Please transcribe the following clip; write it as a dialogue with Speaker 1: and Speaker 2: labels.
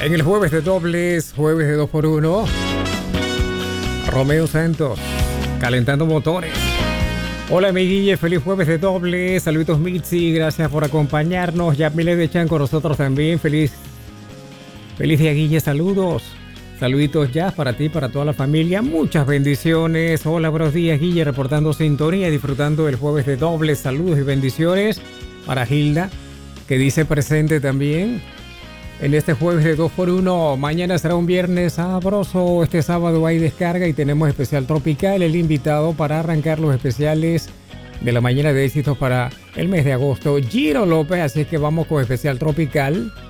Speaker 1: En el jueves de dobles, jueves de 2x1, Romeo Santos, calentando motores. Hola mi Guille, feliz jueves de dobles. Saluditos Mitzi, gracias por acompañarnos. Yamile de Chan con nosotros también. Feliz día Guille, saludos. Saluditos ya para ti, para toda la familia. Muchas bendiciones. Hola, buenos días Guille, reportando sintonía, disfrutando el jueves de dobles. Saludos y bendiciones para Hilda, que dice presente también. En este jueves de 2x1, mañana será un viernes sabroso. Este sábado hay descarga y tenemos especial tropical. El invitado para arrancar los especiales de la mañana de éxitos para el mes de agosto, Giro López. Así que vamos con especial tropical.